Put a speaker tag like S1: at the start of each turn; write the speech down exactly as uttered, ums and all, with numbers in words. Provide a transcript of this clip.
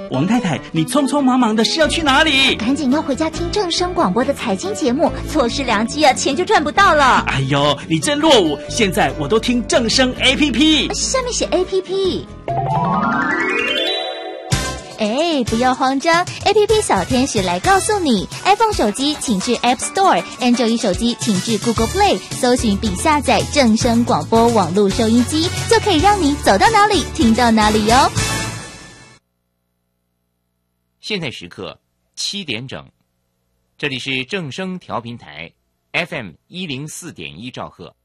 S1: 王太太，你匆匆忙忙的是要去哪里？
S2: 赶紧要回家听正声广播的财经节目，错失良机啊，钱就赚不到了。
S1: 哎呦，你真落伍！现在我都听正声 A P P，
S2: 下面写 A P P。哎，不要慌张 ，A P P 小天使来告诉你 ，iPhone 手机请至 App Store，Android 手机请至 Google Play， 搜寻并下载正声广播网络收音机，就可以让你走到哪里听到哪里哟。
S3: 现在时刻七点整，这里是正声调频台 F M 一零四点一兆赫。